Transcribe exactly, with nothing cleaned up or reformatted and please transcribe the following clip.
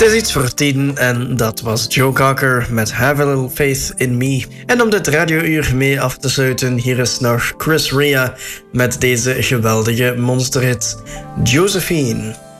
is iets voor tien en dat was Joe Cocker met Have a Little Faith in Me. En om dit radiouur mee af te sluiten, hier is nog Chris Rea met deze geweldige monsterhit Josephine.